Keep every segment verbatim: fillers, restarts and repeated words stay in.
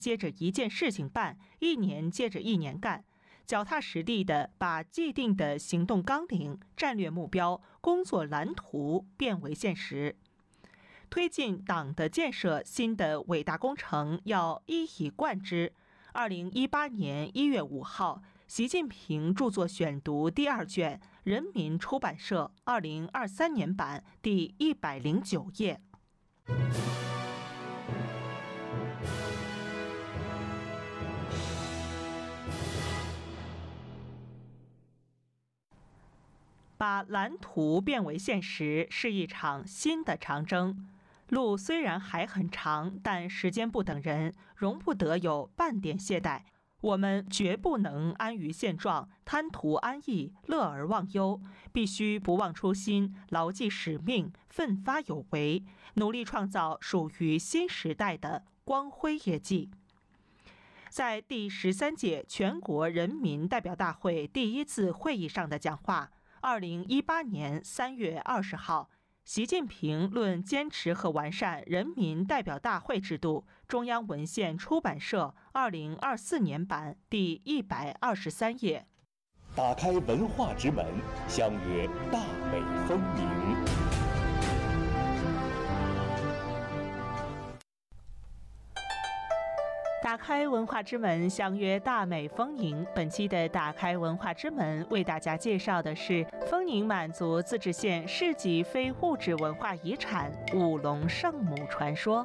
接着一件事情办，一年接着一年干，脚踏实地地把既定的行动纲领、战略目标、工作蓝图变为现实。推进党的建设新的伟大工程要一以贯之。二零一八年一月五号，习近平著作选读第二卷，人民出版社二零二三年版第一百零九页。把蓝图变为现实是一场新的长征，路虽然还很长，但时间不等人，容不得有半点懈怠。我们绝不能安于现状，贪图安逸，乐而忘忧，必须不忘初心，牢记使命，奋发有为，努力创造属于新时代的光辉业绩。在第十三届全国人民代表大会第一次会议上的讲话，二零一八年三月二十号，习近平论坚持和完善人民代表大会制度，中央文献出版社二零二四年版第一百二十三页。 打开文化之门，相约大美风鸣。 打开文化之门，相约大美丰盈。本期的打开文化之门为大家介绍的是丰宁满族自治县市级非物质文化遗产舞龙圣母传说。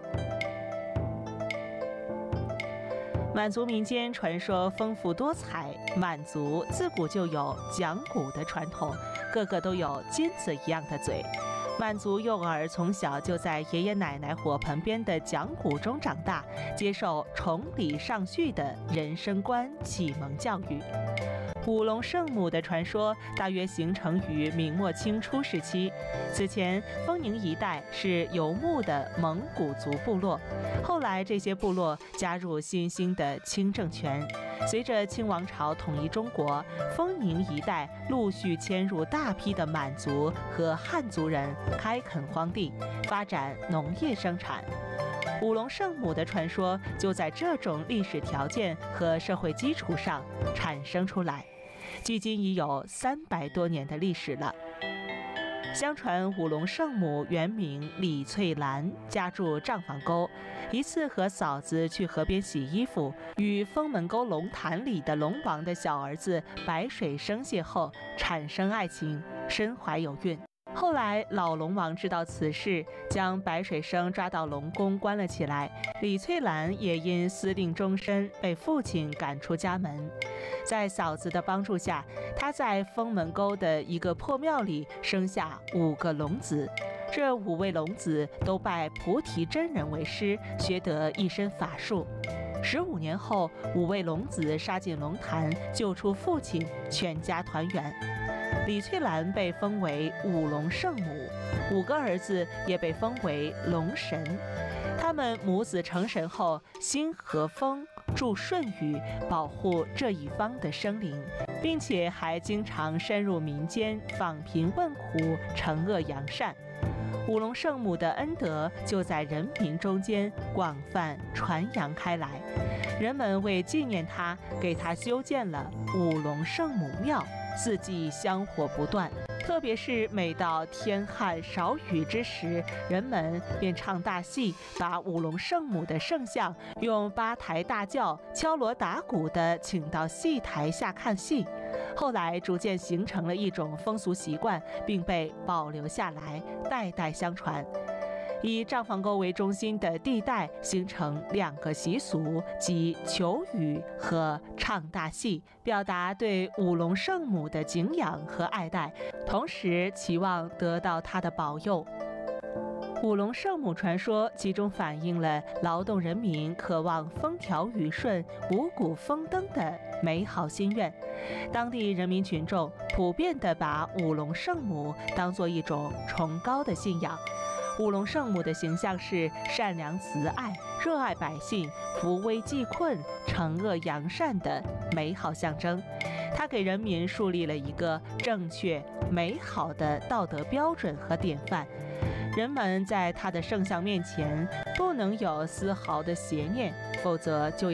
满族民间传说丰富多彩，满族自古就有讲古的传统，个个都有金子一样的嘴。满族幼儿从小就在爷爷奶奶火盆边的讲古中长大，接受崇礼尚序的人生观启蒙教育。舞龙圣母的传说大约形成于明末清初时期。此前，丰宁一带是游牧的蒙古族部落，后来这些部落加入新兴的清政权。随着清王朝统一中国，丰宁一带陆续迁入大批的满族和汉族人，开垦荒地，发展农业生产。舞龙圣母的传说就在这种历史条件和社会基础上产生出来，距今已有三百多年的历史了。相传舞龙圣母原名李翠兰，家住账坊沟。一次和嫂子去河边洗衣服，与封门沟龙潭里的龙王的小儿子白水生邂逅，产生爱情，身怀有孕。后来老龙王知道此事，将白水生抓到龙宫关了起来。李翠兰也因私定终身，被父亲赶出家门。在嫂子的帮助下，她在封门沟的一个破庙里生下五个龙子。这五位龙子都拜菩提真人为师，学得一身法术。十五年后，五位龙子杀进龙潭，救出父亲，全家团圆。李翠兰被封为舞龙圣母，五个儿子也被封为龙神。他们母子成神后，兴和风，助舜禹，保护这一方的生灵，并且还经常深入民间，访贫问苦，惩恶扬善。舞龙圣母的恩德就在人民中间广泛传扬开来，人们为纪念她，给她修建了舞龙圣母庙，四季香火不断。特别是每到天旱少雨之时，人们便唱大戏，把舞龙圣母的圣像用八抬大轿敲锣打鼓地请到戏台下看戏。后来逐渐形成了一种风俗习惯，并被保留下来，代代相传。以账坊沟为中心的地带形成两个习俗，即求雨和唱大戏，表达对舞龙圣母的敬仰和爱戴，同时期望得到她的保佑。舞龙圣母传说其中反映了劳动人民渴望风调雨顺、五谷丰登的美好心愿。当地人民群众普遍地把舞龙圣母当作一种崇高的信仰。舞龙圣母的形象是善良慈爱、热爱百姓、扶危济困、惩恶扬善的美好象征。它给人民树立了一个正确、美好的道德标准和典范。人们在他的圣像面前不能有丝毫的邪念，否则就